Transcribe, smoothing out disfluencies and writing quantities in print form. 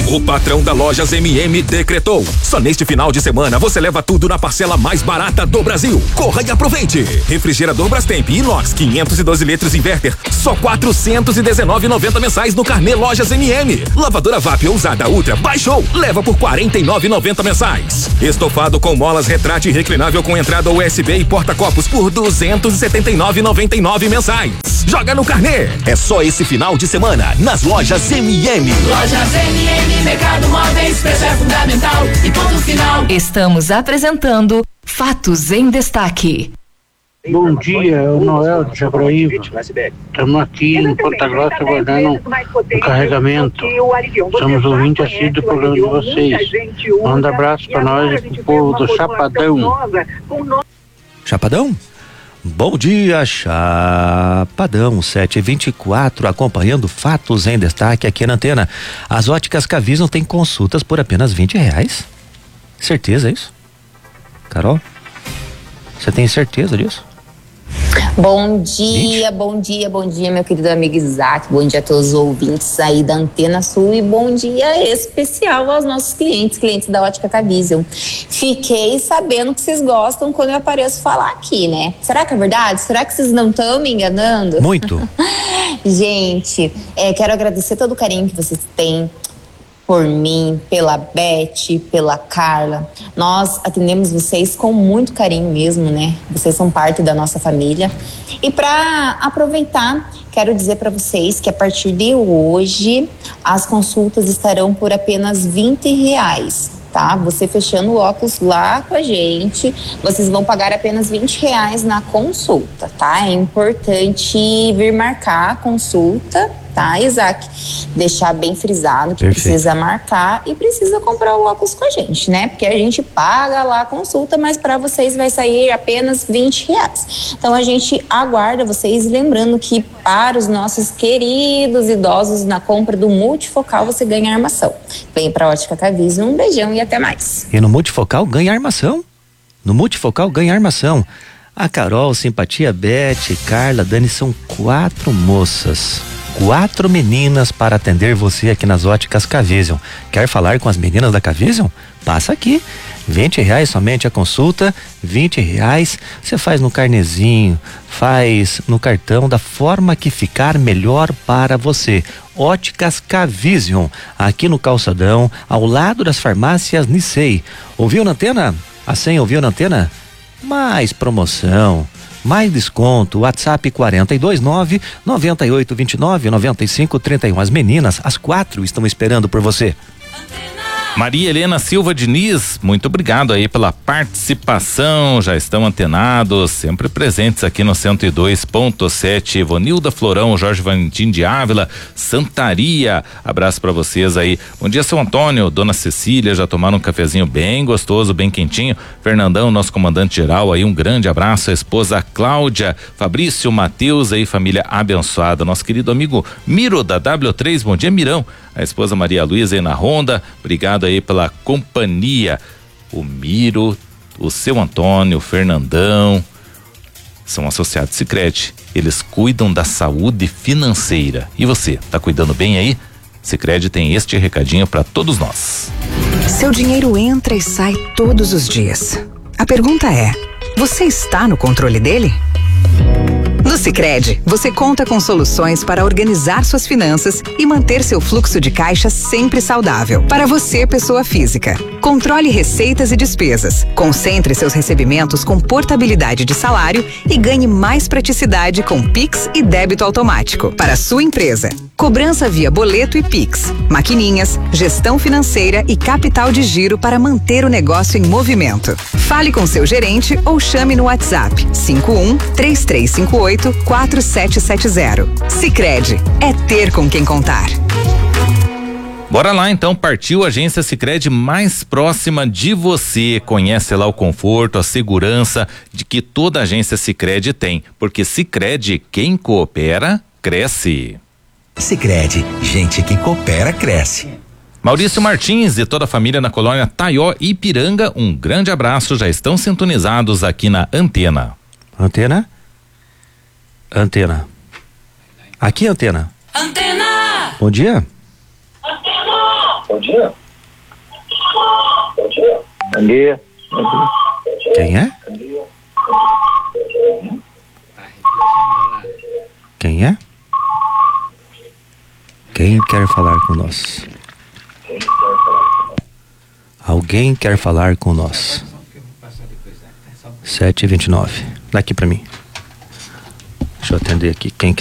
O patrão da Lojas MM decretou. Só neste final de semana você leva tudo na parcela mais barata do Brasil. Corra e aproveite. Refrigerador Brastemp Inox 512 litros inverter, só R$ 419,90 mensais no carnê Lojas MM. Lavadora VAP ousada Ultra baixou, leva por R$ 49,90 mensais. Estofado com molas retrátil reclinável com entrada USB e porta-copos por R$ 279,99 mensais. Joga no carnê. É só esse final de semana nas Lojas MM. Lojas MM, Mercado Móveis, preço é fundamental e ponto final. Estamos apresentando Fatos em Destaque. Bom dia, é o Noel de Jabraíba. Estamos aqui em Ponta Grossa aguardando um carregamento. Somos ouvintes assíduos do programa de vocês. Manda abraço para nós e pro povo do Chapadão. Chapadão? Bom dia, Chapadão, 7h24, acompanhando Fatos em Destaque aqui na Antena. As óticas Cavison têm consultas por apenas R$20. Certeza isso? Carol? Você tem certeza disso? Bom dia, bom dia, bom dia, meu querido amigo Isaac, bom dia a todos os ouvintes aí da Antena Sul e bom dia especial aos nossos clientes da Ótica Cavison. Fiquei sabendo que vocês gostam quando eu apareço falar aqui, né? Será que é verdade? Será que vocês não estão me enganando? Muito. Gente, quero agradecer todo o carinho que vocês têm por mim, pela Beth, pela Carla. Nós atendemos vocês com muito carinho mesmo, né? Vocês são parte da nossa família. E para aproveitar, quero dizer para vocês que a partir de hoje as consultas estarão por apenas R$20. Tá? Você fechando o óculos lá com a gente, vocês vão pagar apenas R$20 na consulta, tá? É importante vir marcar a consulta, tá, Isaac? Deixar bem frisado que precisa marcar e precisa comprar o óculos com a gente, né? Porque a gente paga lá a consulta, mas para vocês vai sair apenas R$20. Então a gente aguarda vocês, lembrando que para os nossos queridos idosos, na compra do multifocal você ganha armação. Vem pra Ótica Cavison, um beijão e até mais. E no multifocal ganha armação? No multifocal ganha armação. A Carol, Simpatia, Beth, Carla, Dani são 4 moças. 4 meninas para atender você aqui nas Óticas Cavison. Quer falar com as meninas da Cavison? Passa aqui. R$20 somente a consulta, R$20. Você faz no carnezinho, faz no cartão, da forma que ficar melhor para você. Óticas Cavison, aqui no Calçadão, ao lado das farmácias Nissei. Ouviu na antena? A senha ouviu na antena? Mais promoção, mais desconto. WhatsApp 429-9829-9531. As meninas, as 4 estão esperando por você. Maria Helena Silva Diniz, muito obrigado aí pela participação, já estão antenados, sempre presentes aqui no 102.7. Ivonilda Florão, Jorge Valentim de Ávila, Santaria, abraço pra vocês aí. Bom dia, São Antônio, Dona Cecília, já tomaram um cafezinho bem gostoso, bem quentinho. Fernandão, nosso comandante geral aí, um grande abraço. A esposa Cláudia, Fabrício, Matheus aí, família abençoada. Nosso querido amigo Miro da W3, bom dia, Mirão. A esposa Maria Luísa aí na Ronda, obrigado aí pela companhia. O Miro, o seu Antônio, o Fernandão, são associados Sicredi. Eles cuidam da saúde financeira. E você, tá cuidando bem aí? Sicredi tem este recadinho para todos nós. Seu dinheiro entra e sai todos os dias. A pergunta é: você está no controle dele? No Sicredi, você conta com soluções para organizar suas finanças e manter seu fluxo de caixa sempre saudável. Para você, pessoa física, controle receitas e despesas, concentre seus recebimentos com portabilidade de salário e ganhe mais praticidade com Pix e débito automático. Para sua empresa, cobrança via boleto e Pix, maquininhas, gestão financeira e capital de giro para manter o negócio em movimento. Fale com seu gerente ou chame no WhatsApp 51-3358-4770. Sicredi, é ter com quem contar. Bora lá então, partiu a agência Sicredi mais próxima de você. Conhece lá o conforto, a segurança de que toda agência Sicredi tem, porque Sicredi, quem coopera, cresce. Sicredi, gente que coopera, cresce. Maurício Martins e toda a família na colônia Taió e Ipiranga, um grande abraço, já estão sintonizados aqui na Antena. Antena? Antena. Aqui, Antena. Antena! Bom dia. Bom Bom dia. Bom dia. Quem é? Quem é? Quem quer falar com nós? Alguém quer falar com nós? 7h29. Daqui pra mim. Deixa eu atender aqui. Quem que